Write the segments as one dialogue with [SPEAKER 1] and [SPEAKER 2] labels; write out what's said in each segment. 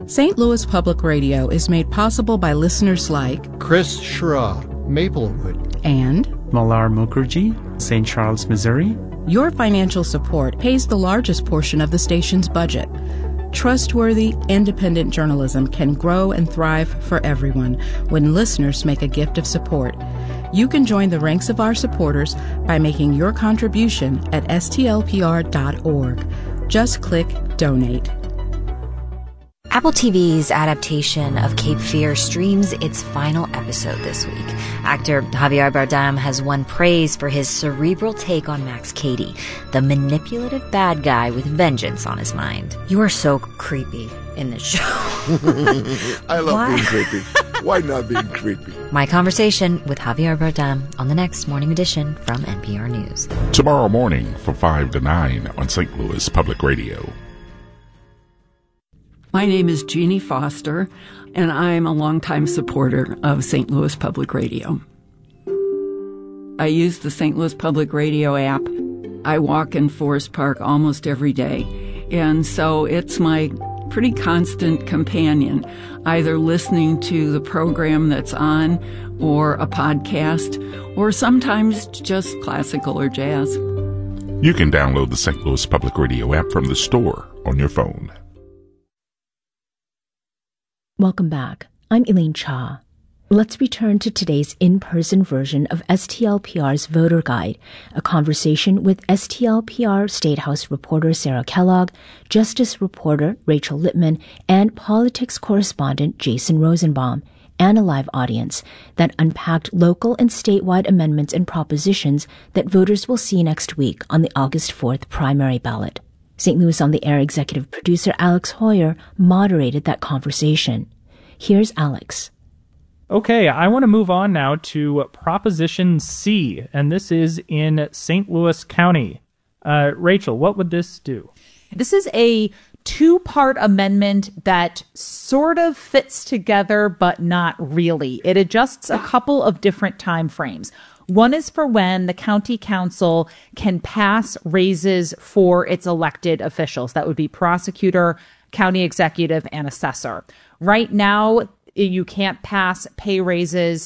[SPEAKER 1] St. Louis Public Radio is made possible by listeners like
[SPEAKER 2] Chris Schra, Maplewood,
[SPEAKER 1] and
[SPEAKER 3] Malar Mukherjee, St. Charles, Missouri.
[SPEAKER 1] Your financial support pays the largest portion of the station's budget. Trustworthy, independent journalism can grow and thrive for everyone when listeners make a gift of support. You can join the ranks of our supporters by making your contribution at stlpr.org. Just click Donate.
[SPEAKER 4] Apple TV's adaptation of Cape Fear streams its final episode this week. Actor Javier Bardem has won praise for his cerebral take on Max Cady, the manipulative bad guy with vengeance on his mind. You are so creepy in this show.
[SPEAKER 5] I love being creepy. Why not being creepy?
[SPEAKER 4] My conversation with Javier Bardem on the next Morning Edition from NPR News.
[SPEAKER 6] Tomorrow morning from 5 to 9 on St. Louis Public Radio.
[SPEAKER 7] My name is Jeannie Foster, and I'm a longtime supporter of St. Louis Public Radio. I use the St. Louis Public Radio app. I walk in Forest Park almost every day, and so it's my pretty constant companion, either listening to the program that's on or a podcast, or sometimes just classical or jazz.
[SPEAKER 6] You can download the St. Louis Public Radio app from the store on your phone.
[SPEAKER 8] Welcome back. I'm Elaine Cha. Let's return to today's in-person version of STLPR's Voter Guide, a conversation with STLPR State House reporter Sarah Kellogg, Justice reporter Rachel Lippman, and politics correspondent Jason Rosenbaum, and a live audience that unpacked local and statewide amendments and propositions that voters will see next week on the August 4th primary ballot. St. Louis on the Air executive producer Alex Hoyer moderated that conversation. Here's Alex.
[SPEAKER 3] Okay, I want to move on now to Proposition C, and this is in St. Louis County. Rachel, what would this do?
[SPEAKER 9] This is a two-part amendment that sort of fits together, but not really. It adjusts a couple of different time frames. One is for when the county council can pass raises for its elected officials. That would be prosecutor, county executive, and assessor. Right now, you can't pass pay raises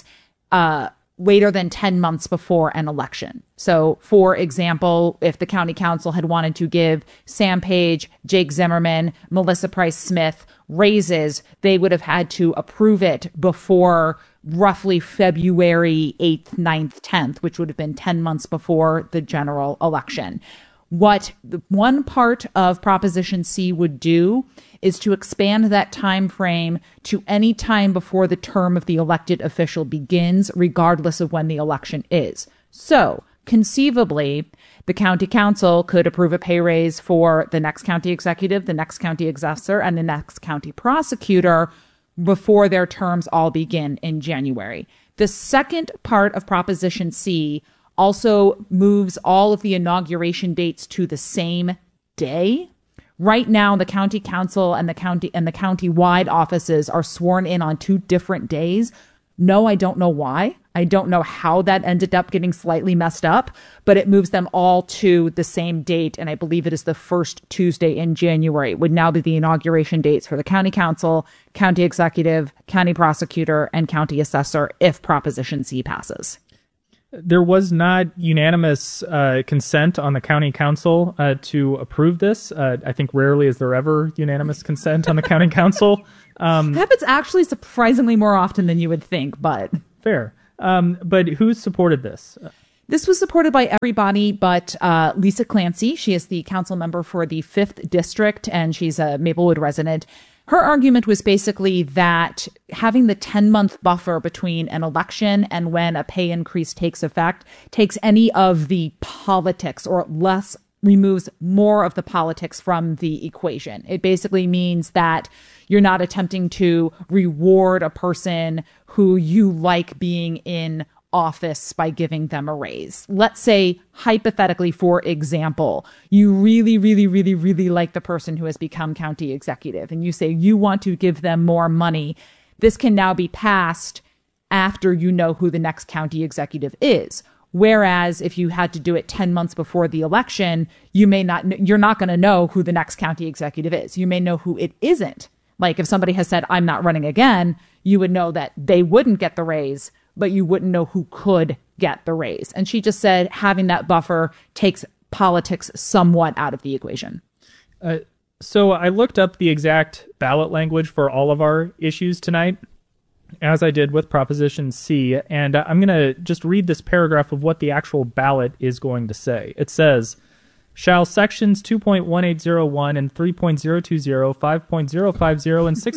[SPEAKER 9] later than 10 months before an election. So, for example, if the county council had wanted to give Sam Page, Jake Zimmerman, Melissa Price Smith raises, they would have had to approve it before roughly February 8th, 9th, 10th, which would have been 10 months before the general election. What the one part of Proposition C would do is to expand that time frame to any time before the term of the elected official begins, regardless of when the election is. So, conceivably, the county council could approve a pay raise for the next county executive, the next county assessor, and the next county prosecutor before their terms all begin in January. The second part of Proposition C also moves all of the inauguration dates to the same day. Right now, the county council and the county-wide offices are sworn in on 2 different days. No, I don't know why. I don't know how that ended up getting slightly messed up, but it moves them all to the same date, and I believe it is the first Tuesday in January. It would now be the inauguration dates for the county council, county executive, county prosecutor, and county assessor if Proposition C passes.
[SPEAKER 3] There was not unanimous consent on the county council to approve this. I think rarely is there ever unanimous consent on the county council.
[SPEAKER 9] Happens actually surprisingly more often than you would think, but...
[SPEAKER 3] Fair. But who supported this?
[SPEAKER 9] This was supported by everybody but Lisa Clancy. She is the council member for the 5th District, and she's a Maplewood resident. Her argument was basically that having the 10-month buffer between an election and when a pay increase takes effect takes any of the politics, or removes more of the politics from the equation. It basically means that you're not attempting to reward a person who you like being in office by giving them a raise. Let's say, hypothetically, for example, you really, really, really, really like the person who has become county executive, and you say you want to give them more money. This can now be passed after you know who the next county executive is. Whereas if you had to do it 10 months before the election, you're not going to know who the next county executive is. You may know who it isn't, Like if somebody has said, I'm not running again, you would know that they wouldn't get the raise, but you wouldn't know who could get the raise. And she just said having that buffer takes politics somewhat out of the equation.
[SPEAKER 3] So I looked up the exact ballot language for all of our issues tonight, as I did with Proposition C, and I'm going to just read this paragraph of what the actual ballot is going to say. It says, shall sections 2.1801 and 3.020, 5.050, and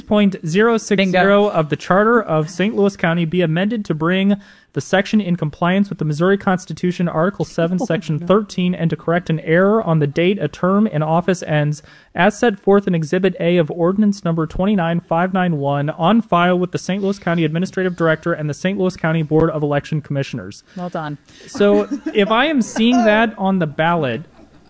[SPEAKER 3] 6.060 of the Charter of St. Louis County be amended to bring the section in compliance with the Missouri Constitution, Article 7, Section 13, and to correct an error on the date a term in office ends, as set forth in Exhibit A of Ordinance Number 29591, on file with the St. Louis County Administrative Director and the St. Louis County Board of Election Commissioners.
[SPEAKER 9] Well done.
[SPEAKER 3] So if I am seeing that on the ballot,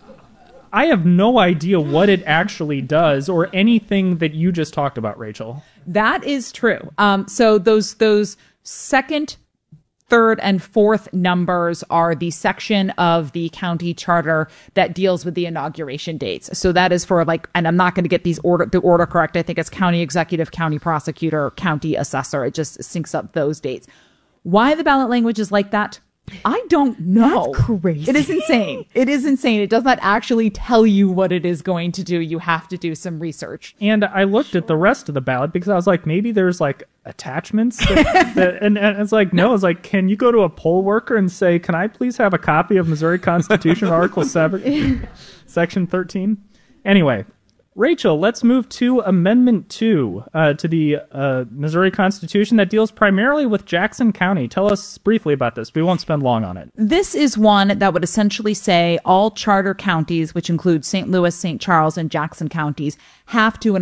[SPEAKER 3] I have no idea what it actually does or anything that you just talked about, Rachel.
[SPEAKER 9] That is true. So those second, third, and fourth numbers are the section of the county charter that deals with the inauguration dates. So that is for and I'm not going to get the order correct. I think it's county executive, county prosecutor, county assessor. It just syncs up those dates. Why the ballot language is like that, I don't know.
[SPEAKER 8] That's crazy.
[SPEAKER 9] It is insane. It is insane. It does not actually tell you what it is going to do. You have to do some research.
[SPEAKER 3] And I looked at the rest of the ballot because I was like, maybe there's attachments and it's like, no, it's like, can you go to a poll worker and say, can I please have a copy of Missouri Constitution Article 7, Section 13? Anyway, Rachel, let's move to Amendment 2 to the Missouri Constitution that deals primarily with Jackson County. Tell us briefly about this. We won't spend long on it.
[SPEAKER 9] This is one that would essentially say all charter counties, which include St. Louis, St. Charles, and Jackson counties, have to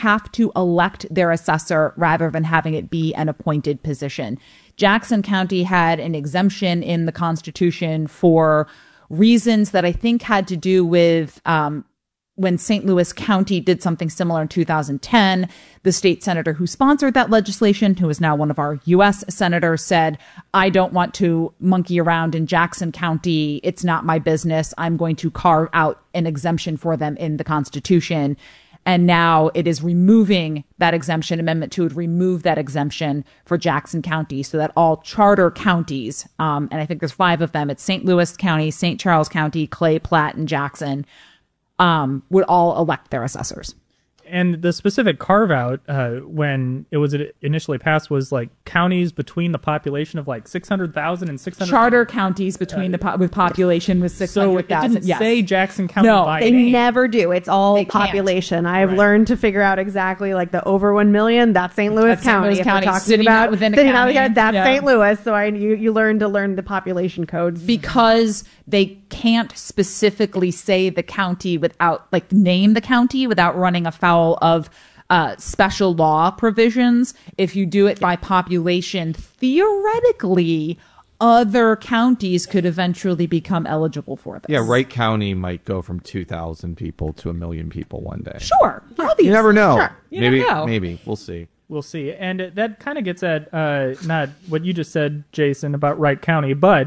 [SPEAKER 9] elect their assessor rather than having it be an appointed position. Jackson County had an exemption in the Constitution for reasons that I think had to do with when St. Louis County did something similar in 2010, the state senator who sponsored that legislation, who is now one of our U.S. senators, said, I don't want to monkey around in Jackson County. It's not my business. I'm going to carve out an exemption for them in the Constitution. And now it is removing that exemption. Amendment 2 would remove that exemption for Jackson County so that all charter counties, and I think there's 5 of them, it's St. Louis County, St. Charles County, Clay, Platte, and Jackson, would all elect their assessors.
[SPEAKER 3] And the specific carve-out, when it was initially passed, was counties between the population of 600,000 and 600,000.
[SPEAKER 9] Charter counties between with population with 600,000.
[SPEAKER 3] So it didn't say Jackson County by
[SPEAKER 10] they
[SPEAKER 3] name.
[SPEAKER 10] never do. It's all population. I've learned to figure out exactly the over 1 million. That's St. Louis County.
[SPEAKER 9] St. Louis County.
[SPEAKER 10] If we're talking
[SPEAKER 9] Sitting
[SPEAKER 10] about
[SPEAKER 9] within a
[SPEAKER 10] sitting
[SPEAKER 9] county.
[SPEAKER 10] out, that's St. Louis. So you learn to learn the population codes
[SPEAKER 9] because they can't specifically say the county without name the county without running afoul of special law provisions. If you do it by population, theoretically, other counties could eventually become eligible for this.
[SPEAKER 11] Yeah, Wright County might go from 2,000 people to 1 million people one day.
[SPEAKER 9] Sure.
[SPEAKER 11] You never know.
[SPEAKER 9] Sure.
[SPEAKER 11] Maybe. We'll see.
[SPEAKER 3] We'll see. And that kind of gets at not what you just said, Jason, about Wright County, but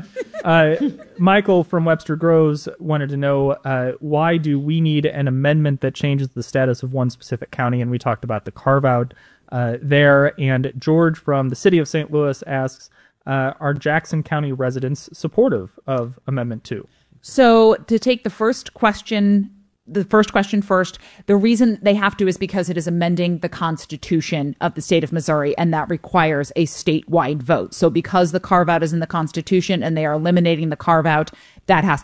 [SPEAKER 3] Michael from Webster Groves wanted to know why do we need an amendment that changes the status of one specific county? And we talked about the carve-out there. And George from the city of St. Louis asks, are Jackson County residents supportive of Amendment 2?
[SPEAKER 9] So to take the first question first, the reason they have to is because it is amending the Constitution of the state of Missouri, and that requires a statewide vote. So because the carve-out is in the Constitution and they are eliminating the carve-out, that has